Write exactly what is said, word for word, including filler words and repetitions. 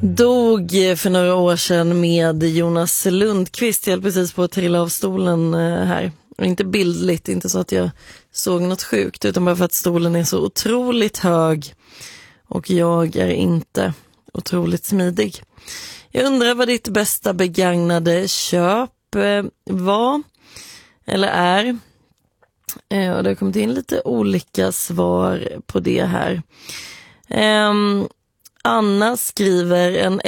dog för några år sedan med Jonas Lundqvist. Jag höll precis på att trilla av stolen här. Inte bildligt, inte så att jag såg något sjukt, utan bara för att stolen är så otroligt hög och jag är inte otroligt smidig. Jag undrar vad ditt bästa begagnade köp var eller är. Och det har kommit in lite olika svar på det här. Um, Anna skriver: en